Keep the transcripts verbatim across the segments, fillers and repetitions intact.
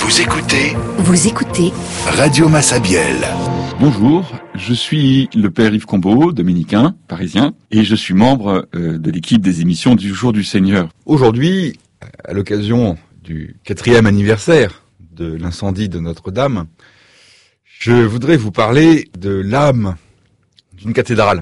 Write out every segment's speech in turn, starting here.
Vous écoutez Vous écoutez Radio Massabielle. Bonjour, je suis le père Yves Combeau, dominicain, parisien, et je suis membre euh, de l'équipe des émissions du Jour du Seigneur. Aujourd'hui, à l'occasion du quatrième anniversaire de l'incendie de Notre-Dame, je voudrais vous parler de l'âme d'une cathédrale.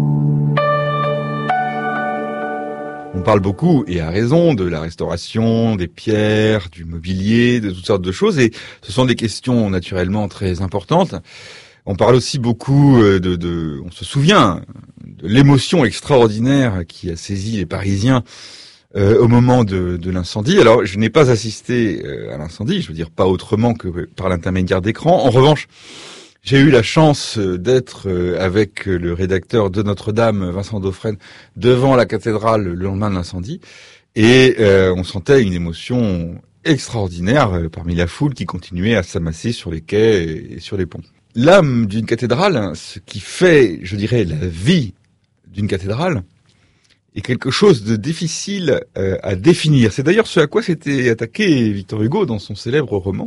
On parle beaucoup, et à raison, de la restauration, des pierres, du mobilier, de toutes sortes de choses, et ce sont des questions naturellement très importantes. On parle aussi beaucoup de, de on se souvient de l'émotion extraordinaire qui a saisi les Parisiens euh, au moment de, de l'incendie. Alors, je n'ai pas assisté euh, à l'incendie, je veux dire pas autrement que par l'intermédiaire d'écran. En revanche, j'ai eu la chance d'être avec le rédacteur de Notre-Dame, Vincent Dauphren, devant la cathédrale le lendemain de l'incendie, et euh, on sentait une émotion extraordinaire parmi la foule qui continuait à s'amasser sur les quais et sur les ponts. L'âme d'une cathédrale, ce qui fait, je dirais, la vie d'une cathédrale, est quelque chose de difficile euh, à définir. C'est d'ailleurs ce à quoi s'était attaqué Victor Hugo dans son célèbre roman,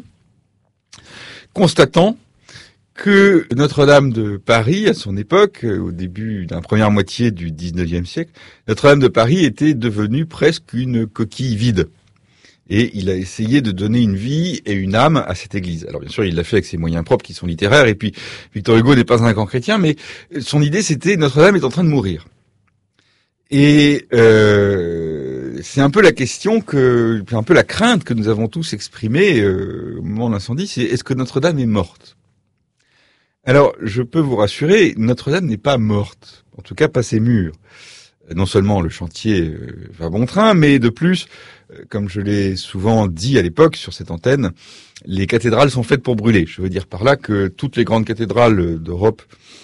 constatant que Notre-Dame de Paris, à son époque, au début de la première moitié du dix-neuvième siècle, Notre-Dame de Paris était devenue presque une coquille vide. Et il a essayé de donner une vie et une âme à cette église. Alors bien sûr, il l'a fait avec ses moyens propres qui sont littéraires, et puis Victor Hugo n'est pas un grand chrétien, mais son idée c'était Notre-Dame est en train de mourir. Et euh, c'est un peu la question que, un peu la crainte que nous avons tous exprimée euh, au moment de l'incendie, c'est est-ce que Notre-Dame est morte ? Alors, je peux vous rassurer, Notre-Dame n'est pas morte, en tout cas pas ses murs. Non seulement le chantier va bon train, mais de plus, comme je l'ai souvent dit à l'époque sur cette antenne, les cathédrales sont faites pour brûler. Je veux dire par là que toutes les grandes cathédrales d'Europe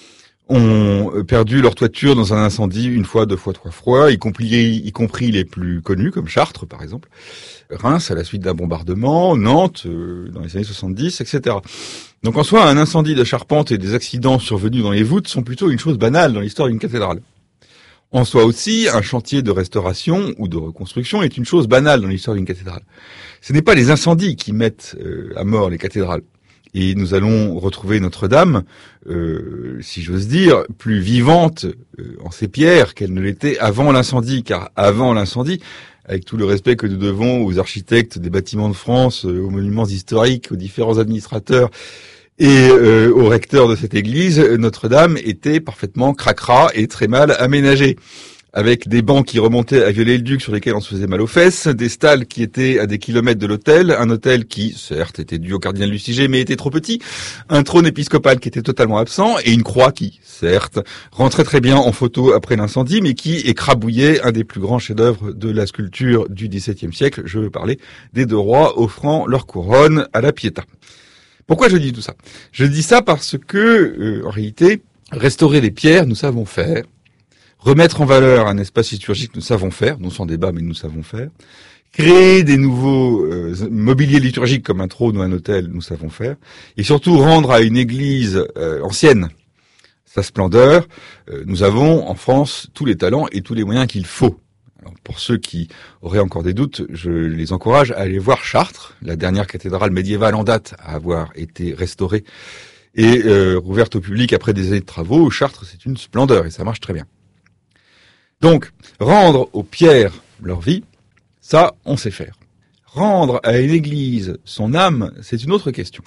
ont perdu leur toiture dans un incendie une fois, deux fois, trois fois, y compris, y compris les plus connus, comme Chartres par exemple, Reims à la suite d'un bombardement, Nantes euh, dans les années soixante-dix, et cetera. Donc en soi, un incendie de charpente et des accidents survenus dans les voûtes sont plutôt une chose banale dans l'histoire d'une cathédrale. En soi aussi, un chantier de restauration ou de reconstruction est une chose banale dans l'histoire d'une cathédrale. Ce n'est pas les incendies qui mettent euh, à mort les cathédrales. Et nous allons retrouver Notre-Dame, euh, si j'ose dire, plus vivante euh, en ses pierres qu'elle ne l'était avant l'incendie. Car avant l'incendie, avec tout le respect que nous devons aux architectes des bâtiments de France, euh, aux monuments historiques, aux différents administrateurs et euh, au recteur de cette église, Notre-Dame était parfaitement cracra et très mal aménagée, avec des bancs qui remontaient à Viollet-le-Duc sur lesquels on se faisait mal aux fesses, des stalles qui étaient à des kilomètres de l'hôtel, un hôtel qui, certes, était dû au cardinal Lustiger, mais était trop petit, un trône épiscopal qui était totalement absent, et une croix qui, certes, rentrait très bien en photo après l'incendie, mais qui écrabouillait un des plus grands chefs-d'œuvre de la sculpture du dix-septième siècle. Je veux parler des deux rois offrant leur couronne à la Pietà. Pourquoi je dis tout ça ? Je dis ça parce que, euh, en réalité, restaurer les pierres, nous savons faire. Remettre en valeur un espace liturgique, nous savons faire, non sans débat, mais nous savons faire. Créer des nouveaux euh, mobiliers liturgiques comme un trône ou un autel, nous savons faire. Et surtout rendre à une église euh, ancienne sa splendeur. Euh, nous avons en France tous les talents et tous les moyens qu'il faut. Alors, pour ceux qui auraient encore des doutes, je les encourage à aller voir Chartres, la dernière cathédrale médiévale en date à avoir été restaurée et euh, rouverte au public après des années de travaux. Chartres, c'est une splendeur et ça marche très bien. Donc, rendre aux pierres leur vie, ça, on sait faire. Rendre à une église son âme, c'est une autre question.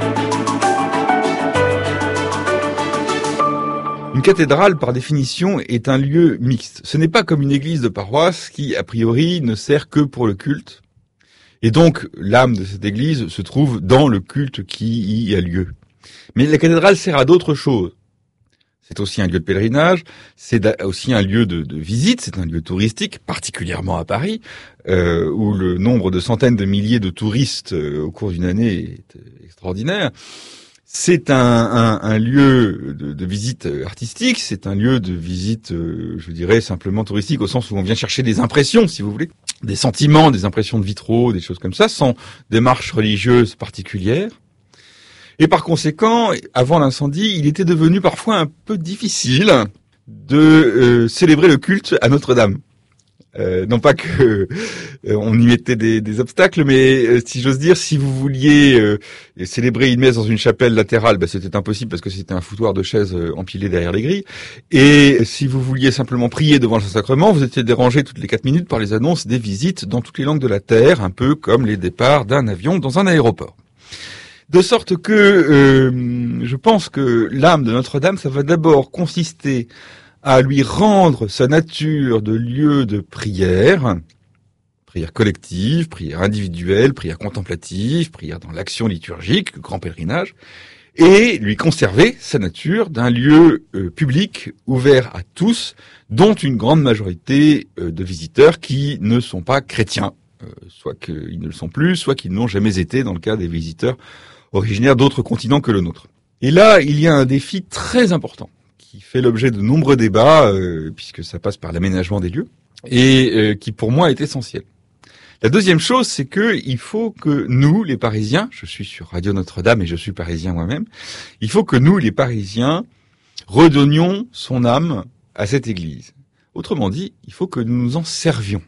Une cathédrale, par définition, est un lieu mixte. Ce n'est pas comme une église de paroisse qui, a priori, ne sert que pour le culte. Et donc, l'âme de cette église se trouve dans le culte qui y a lieu. Mais la cathédrale sert à d'autres choses. C'est aussi un lieu de pèlerinage, c'est aussi un lieu de, de visite, c'est un lieu touristique, particulièrement à Paris, euh, où le nombre de centaines de milliers de touristes euh, au cours d'une année est euh, extraordinaire. C'est un, un, un lieu de, de visite artistique, c'est un lieu de visite, euh, je dirais, simplement touristique, au sens où on vient chercher des impressions, si vous voulez, des sentiments, des impressions de vitraux, des choses comme ça, sans démarche religieuse particulière. Et par conséquent, avant l'incendie, il était devenu parfois un peu difficile de euh, célébrer le culte à Notre-Dame. Euh, non pas que euh, on y mettait des, des obstacles, mais euh, si j'ose dire, si vous vouliez euh, célébrer une messe dans une chapelle latérale, bah, c'était impossible parce que c'était un foutoir de chaises euh, empilées derrière les grilles. Et si vous vouliez simplement prier devant le Saint-Sacrement, vous étiez dérangé toutes les quatre minutes par les annonces des visites dans toutes les langues de la terre, un peu comme les départs d'un avion dans un aéroport. De sorte que euh, je pense que l'âme de Notre-Dame, ça va d'abord consister à lui rendre sa nature de lieu de prière, prière collective, prière individuelle, prière contemplative, prière dans l'action liturgique, grand pèlerinage, et lui conserver sa nature d'un lieu euh, public ouvert à tous, dont une grande majorité euh, de visiteurs qui ne sont pas chrétiens, euh, soit qu'ils ne le sont plus, soit qu'ils n'ont jamais été dans le cas des visiteurs originaires d'autres continents que le nôtre. Et là, il y a un défi très important, qui fait l'objet de nombreux débats, euh, puisque ça passe par l'aménagement des lieux, et euh, qui pour moi est essentiel. La deuxième chose, c'est que il faut que nous, les Parisiens, je suis sur Radio Notre-Dame et je suis parisien moi-même, il faut que nous, les Parisiens, redonnions son âme à cette église. Autrement dit, il faut que nous nous en servions.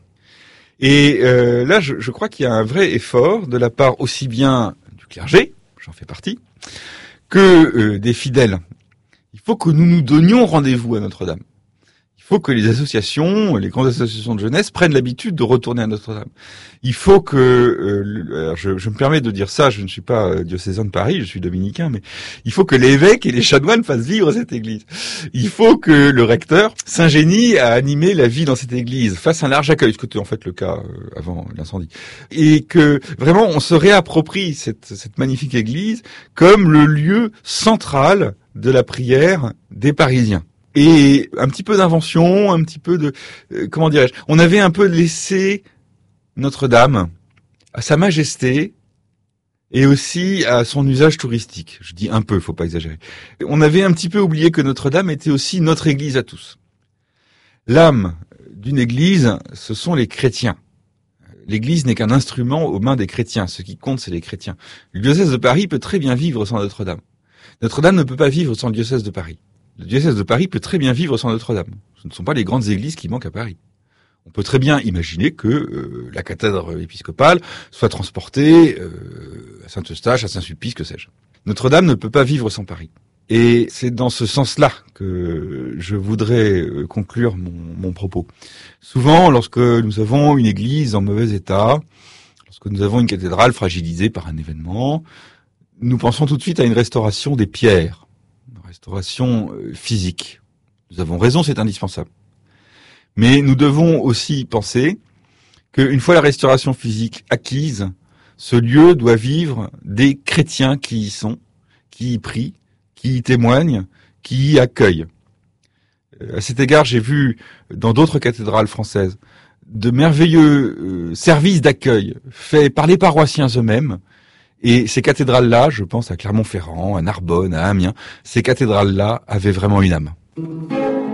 Et euh, là, je, je crois qu'il y a un vrai effort de la part aussi bien du clergé, j'en fais partie, que euh, des fidèles. Il faut que nous nous donnions rendez-vous à Notre-Dame. Il faut que les associations, les grandes associations de jeunesse prennent l'habitude de retourner à Notre-Dame. Il faut que, euh, alors je, je me permets de dire ça, je ne suis pas euh, diocésain de Paris, je suis dominicain, mais il faut que l'évêque et les chanoines fassent vivre cette église. Il faut que le recteur s'ingénie à animer la vie dans cette église, fasse un large accueil, ce qui était en fait le cas euh, avant l'incendie, et que vraiment on se réapproprie cette, cette magnifique église comme le lieu central de la prière des Parisiens. Et un petit peu d'invention, un petit peu de... Euh, comment dirais-je ? On avait un peu laissé Notre-Dame à sa majesté et aussi à son usage touristique. Je dis un peu, faut pas exagérer. On avait un petit peu oublié que Notre-Dame était aussi notre église à tous. L'âme d'une église, ce sont les chrétiens. L'église n'est qu'un instrument aux mains des chrétiens. Ce qui compte, c'est les chrétiens. Le diocèse de Paris peut très bien vivre sans Notre-Dame. Notre-Dame ne peut pas vivre sans le diocèse de Paris. Le diocèse de Paris peut très bien vivre sans Notre-Dame. Ce ne sont pas les grandes églises qui manquent à Paris. On peut très bien imaginer que euh, la cathédrale épiscopale soit transportée euh, à Saint-Eustache, à Saint-Sulpice, que sais-je. Notre-Dame ne peut pas vivre sans Paris. Et c'est dans ce sens-là que je voudrais conclure mon, mon propos. Souvent, lorsque nous avons une église en mauvais état, lorsque nous avons une cathédrale fragilisée par un événement, nous pensons tout de suite à une restauration des pierres, une restauration physique. Nous avons raison, c'est indispensable. Mais nous devons aussi penser qu'une fois la restauration physique acquise, ce lieu doit vivre des chrétiens qui y sont, qui y prient, qui y témoignent, qui y accueillent. À cet égard, j'ai vu dans d'autres cathédrales françaises de merveilleux euh, services d'accueil faits par les paroissiens eux-mêmes. Et ces cathédrales-là, je pense à Clermont-Ferrand, à Narbonne, à Amiens, ces cathédrales-là avaient vraiment une âme.